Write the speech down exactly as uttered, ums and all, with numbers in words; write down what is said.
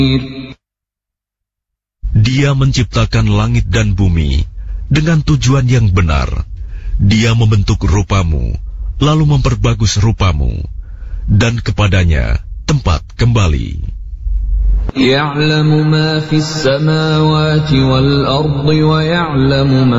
Dia menciptakan langit dan bumi dengan tujuan yang benar. Dia membentuk rupamu, lalu memperbagus rupamu, dan kepadanya tempat kembali. يَعْلَمُ مَا فِي السَّمَاوَاتِ وَالْأَرْضِ وَيَعْلَمُ مَا